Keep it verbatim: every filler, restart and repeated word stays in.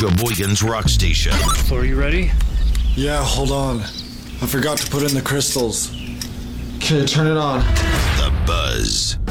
Sheboygan's Rock Station. So are you ready? Yeah, hold on. I forgot to put in the crystals. Okay, turn it on. The Buzz.